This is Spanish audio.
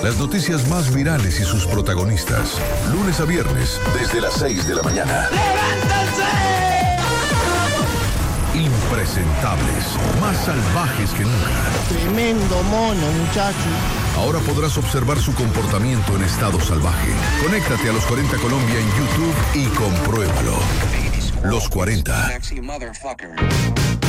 Las noticias más virales y sus protagonistas. Lunes a viernes, desde las 6 de la mañana. ¡Levántense! Impresentables, más salvajes que nunca. Tremendo mono, muchacho. Ahora podrás observar su comportamiento en estado salvaje. Conéctate a Los 40 Colombia en YouTube y compruébalo. Los 40.